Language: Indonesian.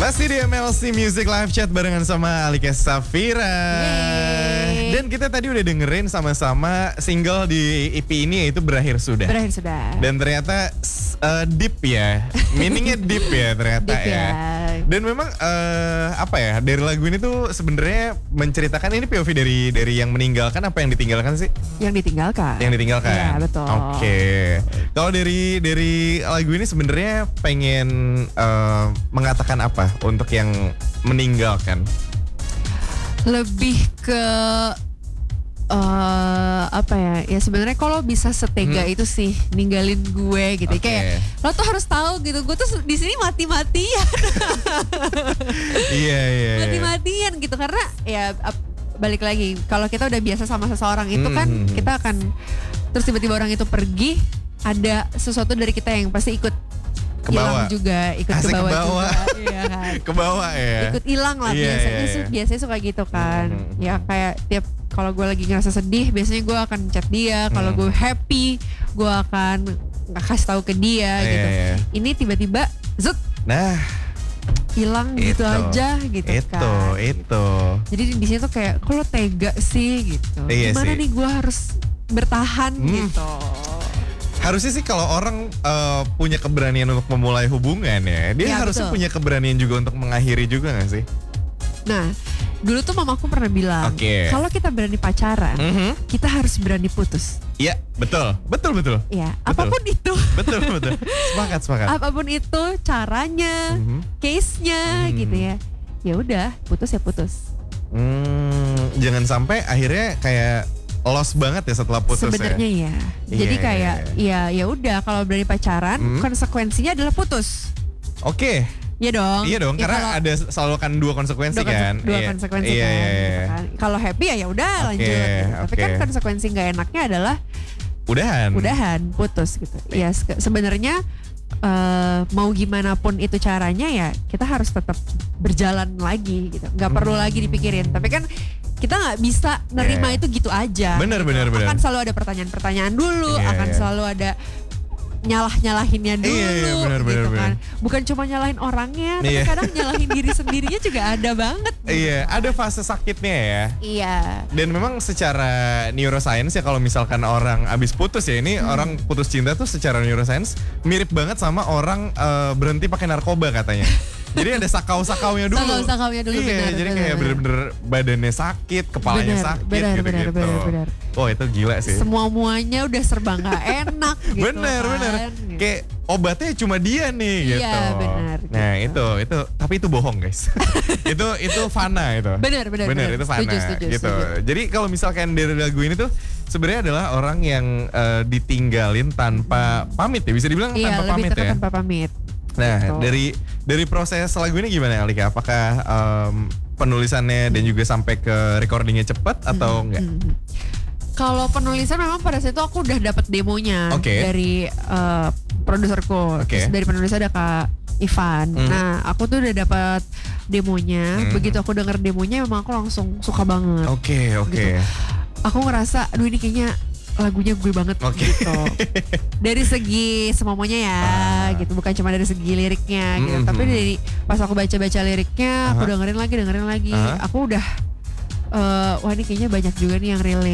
Masih di MLC Music Live Chat barengan sama Alika Safira. Yeay. Dan kita tadi udah dengerin sama-sama single di EP ini, yaitu Berakhir Sudah. Berakhir Sudah. Dan ternyata deep ya, meaningnya deep ya ternyata Deep ya. Dan memang apa ya, dari lagu ini tuh sebenarnya menceritakan ini POV dari yang meninggalkan apa yang ditinggalkan sih? Yang ditinggalkan. Yang ditinggalkan. Iya, betul. Oke. Kalau dari lagu ini sebenarnya pengen mengatakan apa untuk yang meninggalkan? Lebih ke apa ya? Ya sebenarnya kalau bisa setega itu sih ninggalin gue gitu. Oke. Kayak lo tuh harus tahu gitu. Gue tuh di sini mati-matian. Iya. Mati-matian gitu karena ya balik lagi kalau kita udah biasa sama seseorang itu kan kita akan terus tiba-tiba orang itu pergi, ada sesuatu dari kita yang pasti ikut hilang juga, ikut ke bawah juga, iya kan. Ke bawah ya. Ikut hilang lah Iya. biasanya suka gitu kan. Ya kayak tiap kalau gue lagi ngerasa sedih, biasanya gue akan chat dia. Kalau gue happy, gue akan kasih tahu ke dia gitu. Iya. Ini tiba-tiba zut Nah, hilang gitu aja gitu kan. Itu. Jadi di sini tuh kayak kok lo tega sih gitu. Iya Gimana sih. nih gue harus bertahan gitu. Harusnya sih kalau orang punya keberanian untuk memulai hubungan ya, dia Ya, harusnya betul. punya keberanian juga untuk mengakhiri juga gak sih? Nah, dulu tuh mamaku pernah bilang, Oke. kalau kita berani pacaran, kita harus berani putus. Iya, betul. Ya, apapun itu. Betul. Sepakat. Apapun itu caranya, case-nya gitu ya. Ya udah, putus ya putus. Jangan sampai akhirnya kayak lost banget ya setelah putus. Sebenarnya ya. ya. Jadi Iya. kayak ya udah kalau berani pacaran, konsekuensinya adalah putus. Oke. Iya dong. Iya dong, Ya, karena ada selalu kan dua konsekuensi kan. Dua Iya. konsekuensi Iya, kan, iya, gitu iya. kan. Kalau happy ya udah Oke, lanjut. Gitu. Tapi kan oke. konsekuensi nggak enaknya adalah Udahan. putus gitu. Ya sebenarnya mau gimana pun itu caranya ya kita harus tetap berjalan lagi gitu. Nggak perlu lagi dipikirin. Tapi kan kita nggak bisa nerima Iya. itu gitu aja. Bener. Akan selalu ada pertanyaan-pertanyaan dulu. Iya, akan iya. selalu ada nyalahinnya dulu Iya, bener, gitu bener. kan. Bukan cuma nyalahin orangnya, tapi Iya. kadang nyalahin diri sendirinya juga ada banget. Iya, ada fase sakitnya ya. Iya. Dan memang secara neuroscience ya, kalau misalkan orang abis putus ya, ini orang putus cinta tuh secara neuroscience mirip banget sama orang berhenti pakai narkoba katanya. Jadi ada sakau-sakaunya dulu. Sakau-sakaunya dulu, Iya, benar, jadi benar, kayak benar. bener-bener badannya sakit, kepalanya Benar, sakit benar, gitu-gitu. benar. Oh, itu gila sih. Semua-muanya udah serba nggak enak gitu bener. kan. Gitu. Kayak obatnya cuma dia nih Iya, gitu. benar, Nah, gitu. itu tapi itu bohong, guys. itu fana itu. Benar. Itu fana Setuju. gitu. Jadi kalau misalkan dari lagu ini tuh sebenarnya adalah orang yang ditinggalin tanpa pamit ya, bisa dibilang Iya, tanpa lebih pamit tekan ya. tanpa pamit. Nah, Gitu. dari proses lagu ini gimana Alika? Apakah penulisannya dan juga sampai ke recordingnya cepat atau enggak? Kalau penulisan memang pada saat itu aku udah dapat demonya Oke. dari produserku. Oke. Terus dari penulis ada Kak Ivan. Nah, aku tuh udah dapat demonya. Begitu aku denger demonya memang aku langsung suka banget. Oke. Gitu. Aku ngerasa aduh ini kayaknya lagunya gue banget Oke. gitu. Dari segi semuanya ya gitu, bukan cuma dari segi liriknya gitu. Tapi dari pas aku baca-baca liriknya, aku dengerin lagi. Aku udah wah ini kayaknya banyak juga nih yang relate.